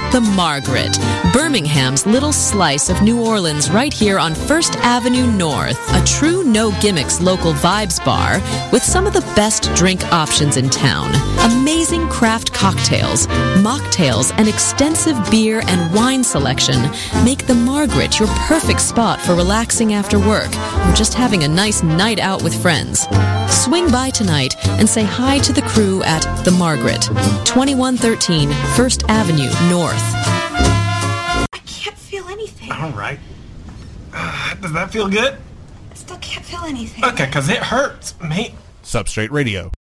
The Margaret, Birmingham's little slice of New Orleans right here on First Avenue North. A true no-gimmicks local vibes bar with some of the best drink options in town. Amazing craft cocktails, mocktails, and extensive beer and wine selection make The Margaret your perfect spot for relaxing after work or just having a nice night out with friends. Swing by tonight and say hi to the crew at The Margaret, 2113 First Avenue North. I can't feel anything. All right. Does that feel good? I still can't feel anything. Okay, because it hurts, mate. Substrate Radio.